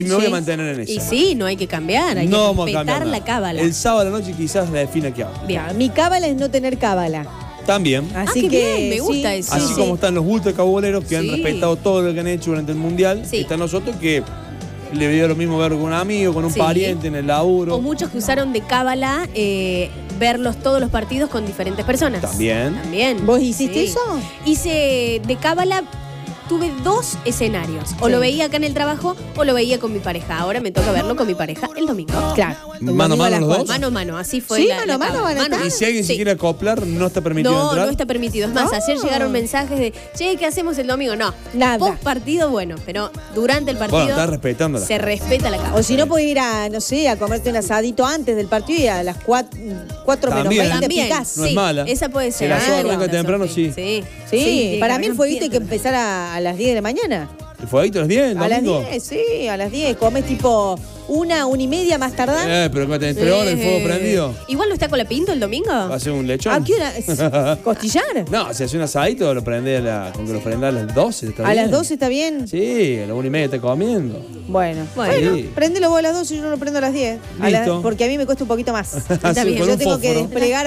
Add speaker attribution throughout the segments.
Speaker 1: Y me voy a mantener en eso.
Speaker 2: Y sí, no hay que cambiar, hay que respetar la cábala.
Speaker 1: El sábado a la noche quizás la defina qué hago.
Speaker 3: Bien. Mi cábala es no tener cábala.
Speaker 1: También.
Speaker 3: Así
Speaker 2: qué
Speaker 3: que
Speaker 2: bien, me gusta eso.
Speaker 1: Así como están los bultos caboleros que han respetado todo lo que han hecho durante el Mundial, están nosotros que le dio lo mismo ver con un amigo, con un pariente en el laburo.
Speaker 2: O muchos que usaron de cábala verlos todos los partidos con diferentes personas.
Speaker 1: También.
Speaker 3: ¿Vos hiciste eso?
Speaker 2: Hice de cábala. Tuve 2 escenarios. O lo veía acá en el trabajo o lo veía con mi pareja. Ahora me toca verlo con mi pareja el domingo.
Speaker 3: Claro.
Speaker 1: ¿Mano a mano los dos?
Speaker 2: Mano a mano, así fue.
Speaker 3: Sí, mano a mano van a estar.
Speaker 1: Y si alguien se quiere acoplar, no está permitido entrar.
Speaker 2: No está permitido. Es más, ayer llegaron mensajes de, che, ¿qué hacemos el domingo? No.
Speaker 3: Nada.
Speaker 2: Post partido, bueno, pero durante el partido
Speaker 1: está respetándola.
Speaker 2: se respeta la cábala.
Speaker 3: O si no, puedes ir a, no sé, a comerte un asadito antes del partido y a las 4 menos 20 picás.
Speaker 1: No es mala.
Speaker 2: Esa puede ser.
Speaker 1: Si la soda arranca temprano, sí.
Speaker 3: Sí, para mí el fueguito hay que empezar a las 10 de la mañana.
Speaker 1: ¿El fueguito a las 10?
Speaker 3: A las 10, sí, a las 10. Comes tipo 1:30 más tardar.
Speaker 1: Pero cuando tenés 3 horas el fuego prendido.
Speaker 2: ¿Igual no está con la pinto el domingo?
Speaker 1: ¿Va a ser un lechón?
Speaker 3: ¿A qué hora? ¿Costillar?
Speaker 1: No, si hace un asadito, lo prende con que lo prenda a las 12. Está
Speaker 3: ¿A
Speaker 1: bien.
Speaker 3: las 12 está bien?
Speaker 1: Sí, a las 1:30 está comiendo.
Speaker 3: Bueno,
Speaker 1: Sí.
Speaker 3: préndelo vos a las 12 y yo lo prendo a las 10.
Speaker 1: Listo.
Speaker 3: Porque a mí me cuesta un poquito más.
Speaker 2: Está bien.
Speaker 1: Con
Speaker 3: Yo
Speaker 1: un
Speaker 3: tengo que
Speaker 1: fósforo.
Speaker 3: desplegar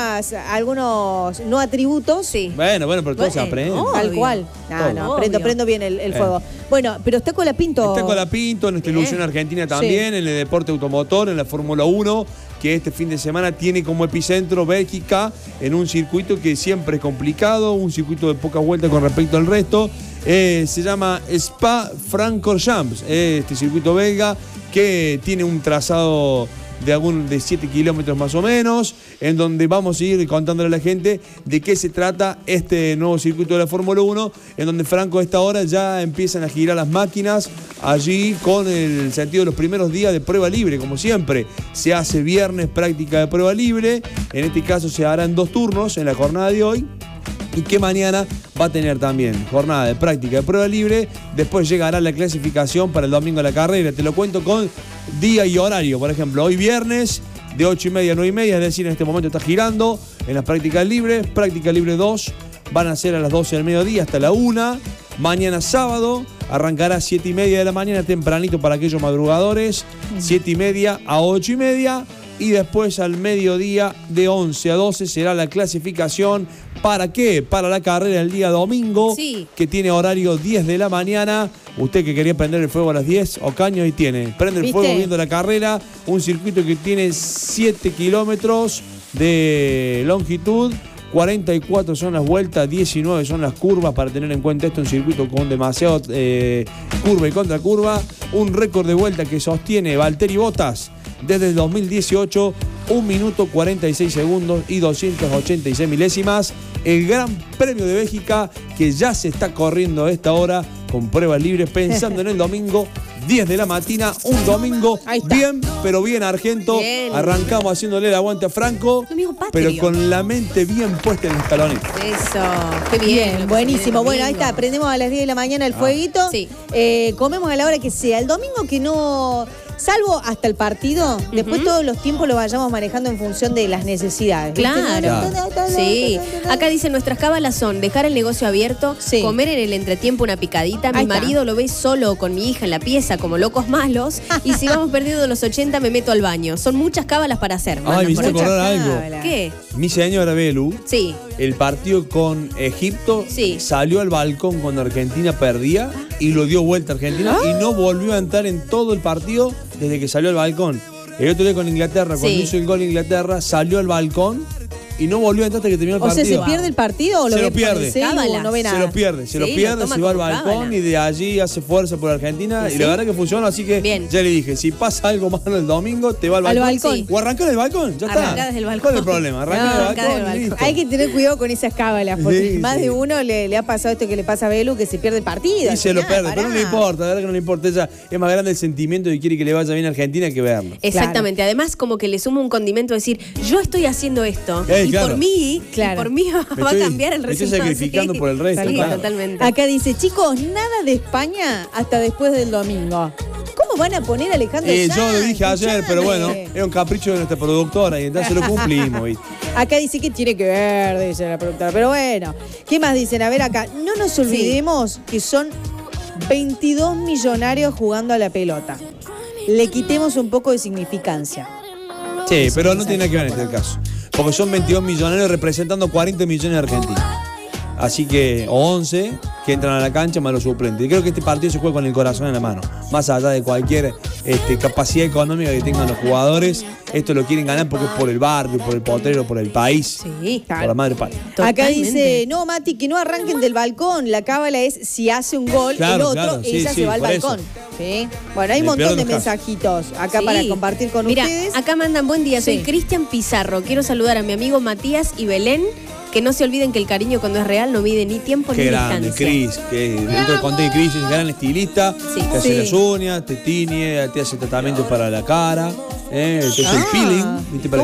Speaker 3: algunos no atributos.
Speaker 2: Sí.
Speaker 1: Bueno, pero todo se aprende.
Speaker 3: Tal cual. No, prendo bien el fuego. Bueno, pero está con la Pinto.
Speaker 1: Está con la Pinto, en nuestra ilusión argentina también, en el deporte automotor, en la Fórmula 1, que este fin de semana tiene como epicentro Bélgica, en un circuito que siempre es complicado, un circuito de pocas vueltas con respecto al resto. Se llama Spa-Francorchamps, este circuito belga que tiene un trazado de 7 kilómetros más o menos, en donde vamos a ir contándole a la gente de qué se trata este nuevo circuito de la Fórmula 1, en donde Franco a esta hora ya empiezan a girar las máquinas allí con el sentido de los primeros días de prueba libre, como siempre. Se hace viernes práctica de prueba libre, en este caso se harán 2 turnos en la jornada de hoy, y que mañana va a tener también jornada de práctica de prueba libre. Después llegará la clasificación para el domingo de la carrera. Te lo cuento con día y horario. Por ejemplo, hoy viernes de 8:30 a 9:30, es decir, en este momento está girando en las prácticas libres. Práctica libre 2 van a ser a las 12 del mediodía hasta la 1. Mañana sábado arrancará a 7:30 de la mañana, tempranito para aquellos madrugadores. 7:30 a 8:30. Y después al mediodía de 11 a 12 será la clasificación. ¿Para qué? Para la carrera el día domingo, que tiene horario 10 de la mañana. Usted que quería prender el fuego a las 10, Ocaño, ahí tiene. Prende el fuego viendo la carrera. Un circuito que tiene 7 kilómetros de longitud. 44 son las vueltas, 19 son las curvas, para tener en cuenta esto, un circuito con demasiado curva y contracurva. Un récord de vuelta que sostiene Valtteri Bottas desde el 2018, 1 minuto 46 segundos y 286 milésimas. El Gran Premio de Bélgica, que ya se está corriendo a esta hora con pruebas libres, pensando en el domingo, 10 de la mañana, un domingo bien, pero bien argento. Bien. Arrancamos haciéndole el aguante a Franco, pero con la mente bien puesta en el escaloneta.
Speaker 2: Eso, qué bien.
Speaker 3: Buenísimo. Bueno, ahí está, prendemos a las 10 de la mañana el fueguito. Sí. Comemos a la hora que sea. El domingo que no... Salvo hasta el partido, después todos los tiempos lo vayamos manejando en función de las necesidades.
Speaker 2: Claro. Sí. Acá dicen, nuestras cábalas son dejar el negocio abierto, comer en el entretiempo una picadita. Mi marido lo ve solo con mi hija en la pieza como locos malos. Y si vamos perdiendo los 80 me meto al baño. Son muchas cábalas para hacer.
Speaker 1: Ay, me hizo acordar algo.
Speaker 2: ¿Qué?
Speaker 1: Mi señora Belu,
Speaker 2: sí,
Speaker 1: el partido con Egipto, salió al balcón cuando Argentina perdía y lo dio vuelta a Argentina y no volvió a entrar en todo el partido desde que salió al balcón. El otro día con Inglaterra, cuando hizo el gol Inglaterra, salió al balcón y no volvió a entrar hasta que terminó el partido.
Speaker 3: O sea, ¿se pierde el partido o lo
Speaker 1: se lo pierde?
Speaker 3: No ve nada.
Speaker 1: Se lo pierde, se va al balcón y de allí hace fuerza por Argentina y la verdad que funcionó, así que ya le dije, si pasa algo malo el domingo, te va al balcón. O arrancá del balcón, ya está.
Speaker 2: Arrancá desde el balcón.
Speaker 1: ¿Cuál es el problema? Arrancá del balcón y listo.
Speaker 3: Hay que tener cuidado con esas cábalas, porque más de uno le ha pasado esto que le pasa a Belu, que se pierde el partido.
Speaker 1: Y se lo pierde, pero no le importa, la verdad que no le importa. Ella es más grande el sentimiento de que quiere que le vaya bien a Argentina que verlo.
Speaker 2: Exactamente, claro. Además como que le suma un condimento de decir, yo estoy haciendo esto y por mí... Claro. Por mí va a cambiar el resultado.
Speaker 1: Me estoy sacrificando por el resto.
Speaker 2: Sí,
Speaker 1: claro.
Speaker 2: Totalmente.
Speaker 3: Acá dice, chicos, nada de España hasta después del domingo. ¿Cómo van a poner a Alejandro Sanz?
Speaker 1: Yo lo dije ayer, pero bueno, es un capricho de nuestra productora y entonces lo cumplimos, ¿viste?
Speaker 3: Acá dice que tiene que ver, dice la productora. Pero bueno, ¿qué más dicen? A ver acá, no nos olvidemos que son 22 millonarios jugando a la pelota. Le quitemos un poco de significancia.
Speaker 1: Sí, pero no tiene nada que ver en este caso. Porque son 22 millonarios representando 40 millones de argentinos. Así que, o 11 que entran a la cancha más los suplentes. Y creo que este partido se juega con el corazón en la mano. Más allá de cualquier capacidad económica que tengan los jugadores, esto lo quieren ganar porque es por el barrio, por el potrero, por el país.
Speaker 2: Sí,
Speaker 1: por la madre patria.
Speaker 3: Acá dice, no, Mati, que no arranquen del balcón. La cábala es si hace un gol, el otro, ella se va al balcón. ¿Sí? Bueno, hay un montón de mensajitos acá para compartir con ustedes.
Speaker 2: Acá mandan, buen día, soy Cristian Pizarro. Quiero saludar a mi amigo Matías y Belén. Que no se olviden que el cariño cuando es real no mide ni tiempo ni distancia. Qué grande,
Speaker 1: Cris, que dentro del contenido de Cris es un gran estilista, te hace las uñas, te tiñe, te hace tratamiento para la cara, te hace el peeling, ¿viste? Para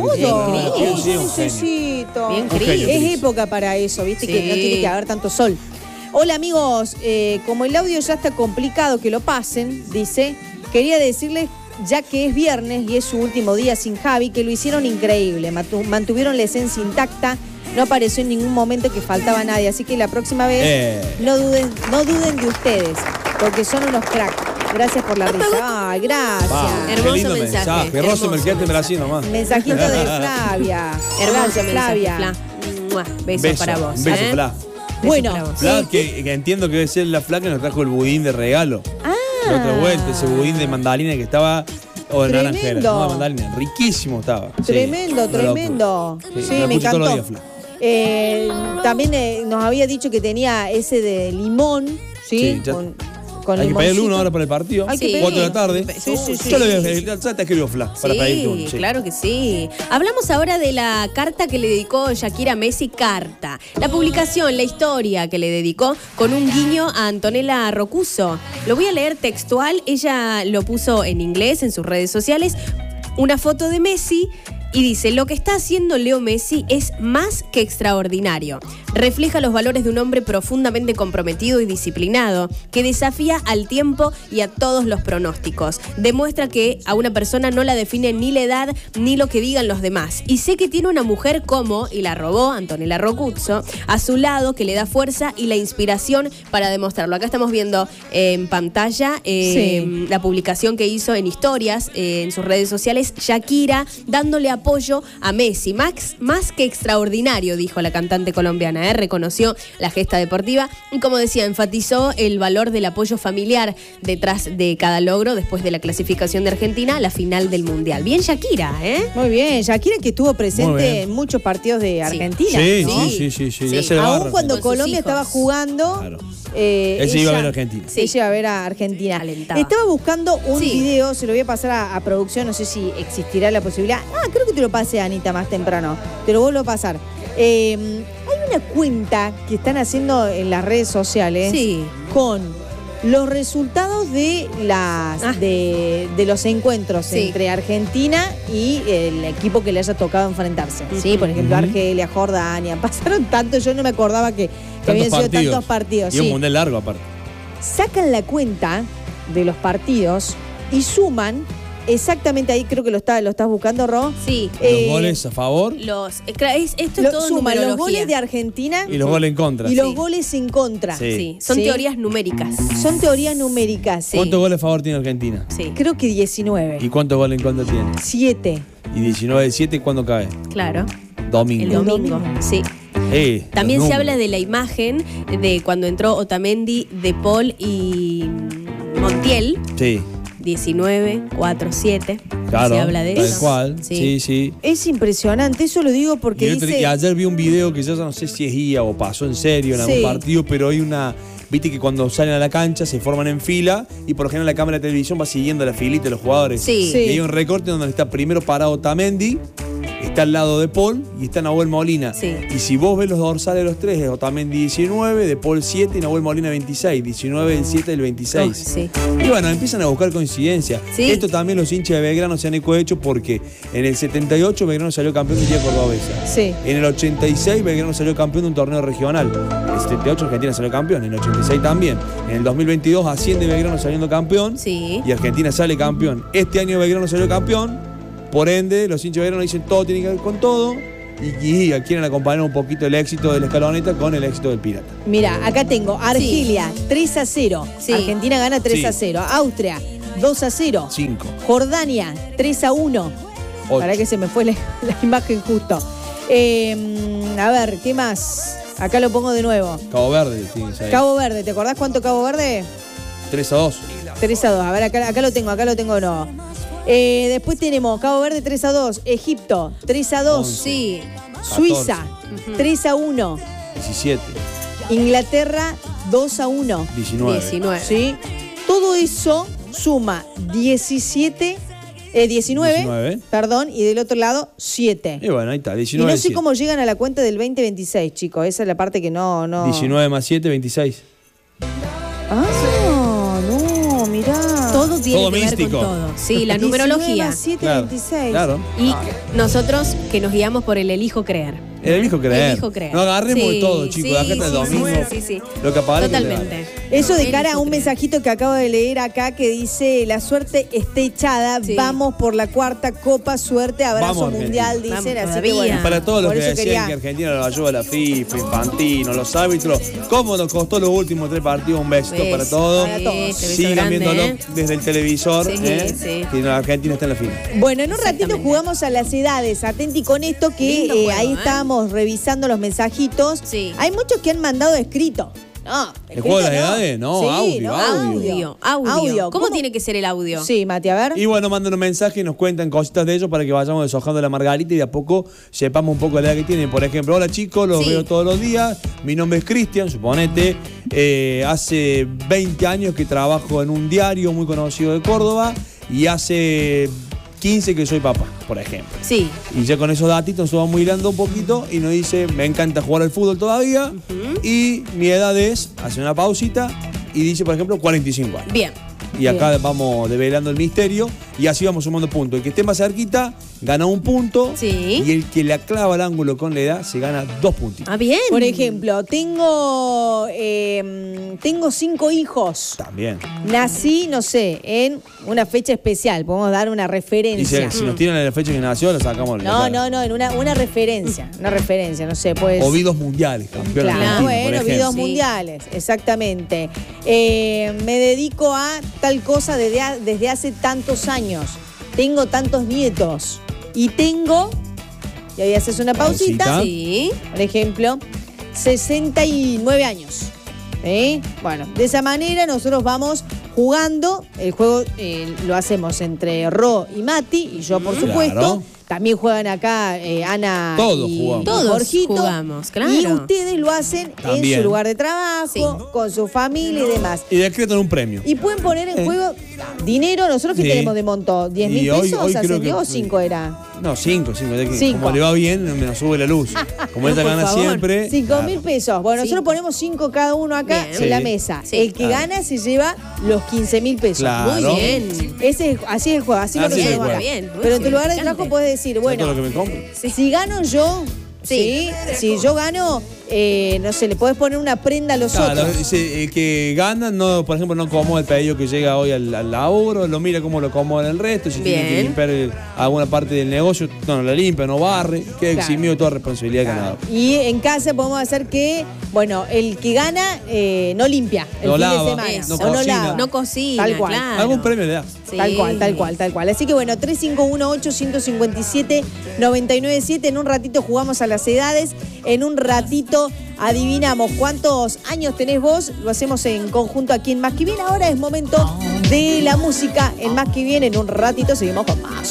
Speaker 3: necesito. Bien, Cris. Es época para eso, ¿viste? Que no tiene que haber tanto sol. Hola amigos, como el audio ya está complicado que lo pasen, dice, quería decirles, ya que es viernes y es su último día sin Javi, que lo hicieron increíble, mantuvieron la esencia intacta. No apareció en ningún momento que faltaba nadie, así que la próxima vez no duden de ustedes, porque son unos cracks. Gracias por la risa. Ay, gracias.
Speaker 2: Hermoso mensaje.
Speaker 1: Hermoso mensaje en Brasil nomás.
Speaker 3: Mensajito de Flavia.
Speaker 2: Hermoso Flavia. Besos para vos.
Speaker 1: Beso, Fla.
Speaker 3: Bueno,
Speaker 1: Fla, que entiendo que debe ser la Fla que nos trajo el budín de regalo. La otra vuelta, ese budín de mandarina que estaba... O de naranjera, no de mandarina. Riquísimo estaba.
Speaker 3: Tremendo. Sí, me encantó. También nos había dicho que tenía ese de limón, ¿sí? Con
Speaker 1: hay que pedirle uno ahora para el partido. 4 de la tarde. Yo le voy a te escribo Fla para pedirte uno.
Speaker 2: Claro que sí. Hablamos ahora de la carta que le dedicó Shakira a Messi, carta. La publicación, la historia que le dedicó con un guiño a Antonella Roccuzzo. Lo voy a leer textual. Ella lo puso en inglés en sus redes sociales. Una foto de Messi. Y dice, lo que está haciendo Leo Messi es más que extraordinario. Refleja los valores de un hombre profundamente comprometido y disciplinado, que desafía al tiempo y a todos los pronósticos. Demuestra que a una persona no la define ni la edad ni lo que digan los demás. Y sé que tiene una mujer como, y la robó, Antonella Roccuzzo, a su lado, que le da fuerza y la inspiración para demostrarlo. Acá estamos viendo en pantalla la publicación que hizo en historias, en sus redes sociales, Shakira, dándole apoyo a Messi. Más que extraordinario, dijo la cantante colombiana. Reconoció la gesta deportiva y, como decía, enfatizó el valor del apoyo familiar detrás de cada logro después de la clasificación de Argentina a la final del Mundial. Bien Shakira, ¿eh?
Speaker 3: Muy bien, Shakira, que estuvo presente en muchos partidos de Argentina.
Speaker 1: Sí.
Speaker 3: Aún cuando Colombia estaba jugando,
Speaker 1: claro. Ella iba a ver a Argentina.
Speaker 3: Ella iba a ver a Argentina.
Speaker 2: Alentaba.
Speaker 3: Estaba buscando un video, se lo voy a pasar a producción, no sé si existirá la posibilidad. Creo que te lo pasé, Anita, más temprano. Te lo vuelvo a pasar. Hay una cuenta que están haciendo en las redes sociales con los resultados de de los encuentros entre Argentina y el equipo que le haya tocado enfrentarse. Sí, por ejemplo, Argelia, Jordania. Pasaron tanto, yo no me acordaba que habían sido tantos partidos.
Speaker 1: Y un mundial largo aparte. Sacan
Speaker 3: la cuenta de los partidos y suman. Exactamente, ahí creo que lo estás buscando, Ro.
Speaker 2: Sí.
Speaker 1: Los goles a favor.
Speaker 2: Esto es todo
Speaker 3: suma
Speaker 2: numerología.
Speaker 3: Los goles de Argentina.
Speaker 1: Y los goles en contra.
Speaker 3: Y los goles en contra.
Speaker 2: Sí. Son teorías numéricas.
Speaker 3: Son teorías numéricas.
Speaker 1: ¿Cuántos goles a favor tiene Argentina?
Speaker 3: Sí. Creo que 19.
Speaker 1: ¿Y cuántos goles en contra tiene?
Speaker 3: 7.
Speaker 1: ¿Y 19 de 7 cuándo cae?
Speaker 2: Claro.
Speaker 1: Domingo.
Speaker 2: El domingo, sí. También se habla de la imagen de cuando entró Otamendi, De Paul y Montiel.
Speaker 1: Sí.
Speaker 2: 19, 4, 7.
Speaker 1: Claro,
Speaker 2: se habla de
Speaker 1: tal
Speaker 2: eso.
Speaker 1: Cual. Sí.
Speaker 3: Es impresionante, eso lo digo porque
Speaker 1: y ayer vi un video que ya no sé si es IA o pasó en serio en algún partido, pero hay una... Viste que cuando salen a la cancha se forman en fila y por lo general la cámara de televisión va siguiendo la filita de los jugadores.
Speaker 2: Sí.
Speaker 1: Y hay un recorte donde está primero parado Otamendi, está al lado de Paul y está Nahuel Molina.
Speaker 2: Sí.
Speaker 1: Y si vos ves los dorsales de los tres, es Otamendi 19, de Paul 7 y Nahuel Molina 26. 19 del 7 del 26. Y bueno, empiezan a buscar coincidencias. Esto también los hinchas de Belgrano se han hecho porque en el 78 Belgrano salió campeón de Liga Cordobesa.
Speaker 3: Sí.
Speaker 1: En el 86 Belgrano salió campeón de un torneo regional. En el 78 Argentina salió campeón. En el 86 también. En el 2022 asciende Belgrano saliendo campeón.
Speaker 2: Sí.
Speaker 1: Y Argentina sale campeón. Este año Belgrano salió campeón. Por ende, los hinchas de Belgrano dicen todo tiene que ver con todo. y quieren acompañar un poquito el éxito de la escaloneta con el éxito del Pirata.
Speaker 3: Mira, acá tengo Argelia, 3-0.
Speaker 2: Sí.
Speaker 3: Argentina gana 3-0. Austria, 2-0.
Speaker 1: 5.
Speaker 3: Jordania, 3-1. Para que se me fue la imagen justo. A ver, ¿qué más? Acá lo pongo de nuevo.
Speaker 1: Cabo Verde. Sí,
Speaker 3: Cabo Verde, ¿te acordás cuánto Cabo Verde?
Speaker 1: 3-2.
Speaker 3: 3-2. A ver, acá lo tengo no. Después tenemos Cabo Verde 3-2. Egipto, 3-2.
Speaker 2: Sí.
Speaker 3: Suiza, 3-1.
Speaker 1: 17.
Speaker 3: Inglaterra, 2-1.
Speaker 1: 19.
Speaker 3: ¿Sí? Todo eso suma 19, perdón, y del otro lado 7.
Speaker 1: Y bueno, ahí está, 19.
Speaker 3: Y no sé cómo llegan a la cuenta del 2026, chicos. Esa es la parte que no.
Speaker 1: 19 más 7, 26.
Speaker 3: No, mirá.
Speaker 2: Todo tiene
Speaker 1: todo
Speaker 2: que
Speaker 1: místico.
Speaker 2: ver con todo. Sí, la numerología.
Speaker 3: 19 más 7,
Speaker 1: Claro,
Speaker 3: 26.
Speaker 1: claro.
Speaker 2: Y nosotros que nos guiamos por el elijo creer.
Speaker 1: El elijo creer.
Speaker 2: Elijo creer.
Speaker 1: No agarremos de todo, chicos.
Speaker 2: Sí,
Speaker 1: Acá está el domingo.
Speaker 2: Sí.
Speaker 1: Lo que aparezca.
Speaker 2: Totalmente.
Speaker 3: Eso de cara a
Speaker 2: Elijo
Speaker 3: un
Speaker 2: creer.
Speaker 3: mensajito que acabo de leer acá que dice: la suerte está echada,
Speaker 2: Sí.
Speaker 3: vamos por la cuarta Copa, suerte, abrazo
Speaker 1: Vamos,
Speaker 3: mundial,
Speaker 2: Argentina.
Speaker 3: dicen.
Speaker 2: Vamos
Speaker 3: Así que
Speaker 2: todavía.
Speaker 3: bueno.
Speaker 1: Para todos los
Speaker 3: por
Speaker 1: que
Speaker 3: eso
Speaker 1: decían que
Speaker 3: quería-
Speaker 1: Argentina lo ayuda a la FIFA, Infantino, los árbitros, cómo nos costó los últimos 3 partidos, un besito
Speaker 2: Beso.
Speaker 1: para todos.
Speaker 3: Para todos.
Speaker 2: Este beso
Speaker 1: Sigan
Speaker 2: grande,
Speaker 1: viéndolo
Speaker 2: ¿eh?
Speaker 1: desde el televisor,
Speaker 2: Sí, sí.
Speaker 1: que la Argentina está en la final.
Speaker 3: Bueno, en un ratito
Speaker 2: Exactamente.
Speaker 3: jugamos a las edades. Atenti con esto que
Speaker 2: Lindo juego,
Speaker 3: ahí
Speaker 2: ¿eh?
Speaker 3: estábamos revisando los mensajitos.
Speaker 2: Sí.
Speaker 3: Hay muchos que han mandado escrito. No,
Speaker 1: ¿El juego de las
Speaker 3: escrito
Speaker 1: edades? No,
Speaker 3: Sí,
Speaker 1: audio.
Speaker 2: Audio. ¿Cómo tiene que ser el audio?
Speaker 3: Sí, Mati, a ver.
Speaker 1: Y bueno, mandan un mensaje y nos cuentan cositas de ellos para que vayamos deshojando la margarita y de a poco sepamos un poco la edad que tienen. Por ejemplo, hola chicos, los
Speaker 2: Sí.
Speaker 1: veo todos los días. Mi nombre es Cristian, suponete. Hace 20 años que trabajo en un diario muy conocido de Córdoba y hace 15 que soy papá, por ejemplo.
Speaker 2: Sí.
Speaker 1: Y ya con esos datitos nos vamos hilando un poquito y nos dice, me encanta jugar al fútbol todavía y mi edad es, hace una pausita y dice, por ejemplo, 45 años.
Speaker 2: Bien.
Speaker 1: Y acá vamos develando el misterio y así vamos sumando puntos. El que esté más cerquita gana un punto
Speaker 2: Sí.
Speaker 1: y el que la clava al ángulo con la edad se gana 2 puntitos.
Speaker 2: Ah, bien.
Speaker 3: Por ejemplo, tengo 5 hijos.
Speaker 1: También.
Speaker 3: Nací, no sé, en una fecha especial. Podemos dar una
Speaker 1: Y
Speaker 3: referencia.
Speaker 1: si nos tiran la fecha que nació, la sacamos.
Speaker 3: No, en una referencia. Una referencia, no sé, pues.
Speaker 1: O vidos mundiales, campeón
Speaker 3: Claro,
Speaker 1: argentino, por
Speaker 3: bueno,
Speaker 1: ejemplo.
Speaker 3: videos
Speaker 2: Sí.
Speaker 3: mundiales, exactamente. Me dedico a tal cosa desde hace tantos años. Tengo tantos nietos. Y tengo, y ahí haces una pausita,
Speaker 1: Pausita.
Speaker 2: Sí.
Speaker 3: por ejemplo, 69 años. Bueno, de esa manera nosotros vamos jugando. El juego lo hacemos entre Ro y Mati, y yo, por supuesto.
Speaker 1: Claro.
Speaker 3: También juegan acá Ana
Speaker 1: Todos
Speaker 3: y
Speaker 1: jugamos.
Speaker 2: Todos
Speaker 3: Jorgito.
Speaker 2: jugamos, claro.
Speaker 3: Y ustedes lo hacen en
Speaker 1: También.
Speaker 3: su lugar de trabajo,
Speaker 2: Sí.
Speaker 3: con su familia y demás.
Speaker 1: Y decretan un premio.
Speaker 3: Y pueden poner en juego dinero. ¿Nosotros qué
Speaker 1: Sí.
Speaker 3: tenemos de monto? ¿10 mil
Speaker 1: Y hoy
Speaker 3: pesos?
Speaker 1: creo
Speaker 3: ¿Ascendió
Speaker 1: que-
Speaker 3: o 5 era?
Speaker 1: No, 5.
Speaker 3: Cinco.
Speaker 1: Como le va bien, me nos sube la luz. Como esta
Speaker 2: por
Speaker 1: gana
Speaker 2: favor.
Speaker 1: siempre.
Speaker 3: 5 mil
Speaker 1: claro.
Speaker 3: pesos. Bueno, nosotros
Speaker 2: Cinco.
Speaker 3: ponemos 5 cada uno acá
Speaker 2: Bien.
Speaker 3: en la
Speaker 1: Sí.
Speaker 3: mesa.
Speaker 2: Sí.
Speaker 3: El que
Speaker 1: Claro.
Speaker 3: gana se lleva los 15 mil pesos.
Speaker 1: Claro.
Speaker 2: Muy bien.
Speaker 3: Así es el juego, así lo
Speaker 1: Así es el
Speaker 3: resolvemos
Speaker 1: juego.
Speaker 3: acá.
Speaker 2: Bien, muy
Speaker 3: Pero en tu
Speaker 2: bien,
Speaker 3: lugar de
Speaker 2: picante.
Speaker 3: trabajo puedes decir,
Speaker 1: ¿Sabes
Speaker 3: bueno,
Speaker 1: todo lo que me compro?
Speaker 3: si gano yo,
Speaker 2: Sí.
Speaker 3: si yo gano, no sé, le podés poner una prenda a los
Speaker 1: Claro,
Speaker 3: otros.
Speaker 1: el que gana, no, por ejemplo, no acomoda el pedido que llega hoy al laburo, lo mira cómo lo acomoda el resto, si tiene que
Speaker 2: Bien.
Speaker 1: limpiar alguna parte del negocio, no la limpia, no barre, queda
Speaker 3: Claro.
Speaker 1: eximido de toda responsabilidad del ganador.
Speaker 3: Y en casa podemos hacer que, bueno, el que gana no limpia el
Speaker 1: No
Speaker 3: fin
Speaker 1: lava,
Speaker 3: de semana.
Speaker 2: Eso.
Speaker 3: O
Speaker 1: no cocina.
Speaker 3: lava.
Speaker 2: No cocina,
Speaker 3: Tal cual.
Speaker 2: claro.
Speaker 1: Algún premio le da.
Speaker 2: Sí.
Speaker 3: Tal cual. Así que bueno, 351-857-997. En un ratito jugamos a las edades. En un ratito adivinamos cuántos años tenés vos. Lo hacemos en conjunto aquí en Más Que Bien. Ahora es momento de la música en Más Que Bien. En un ratito seguimos con más.